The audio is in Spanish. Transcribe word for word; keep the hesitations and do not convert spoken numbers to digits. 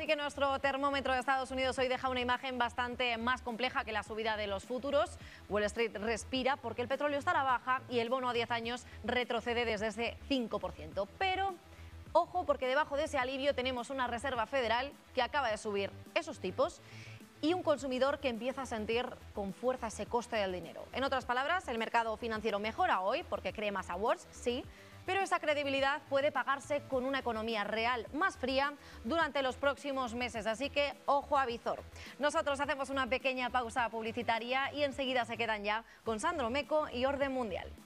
Así que nuestro termómetro de Estados Unidos hoy deja una imagen bastante más compleja que la subida de los futuros. Wall Street respira porque el petróleo está a la baja y el bono a diez años retrocede desde ese cinco por ciento. Pero ojo, porque debajo de ese alivio tenemos una Reserva Federal que acaba de subir esos tipos y un consumidor que empieza a sentir con fuerza ese coste del dinero. En otras palabras, el mercado financiero mejora hoy porque cree más awards, sí, pero esa credibilidad puede pagarse con una economía real más fría durante los próximos meses, así que ojo a visor. Nosotros hacemos una pequeña pausa publicitaria y enseguida se quedan ya con Sandro Meco y Orden Mundial.